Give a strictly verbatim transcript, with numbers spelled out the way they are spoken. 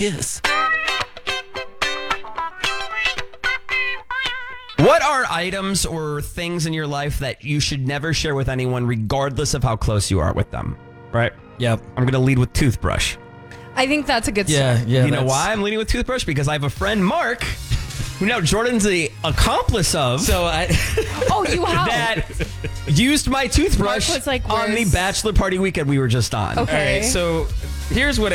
kiss. What are items or things in your life that you should never share with anyone, regardless of how close you are with them? Right? Yep. I'm going to lead with toothbrush. I think that's a good Yeah, start. yeah. you know that's- why I'm leading with toothbrush? Because I have a friend, Mark, who now Jordan's the accomplice of, So I. Oh, you have. that used my toothbrush Mark was like, on the "Where's-" bachelor party weekend we were just on. Okay. All right. So here's what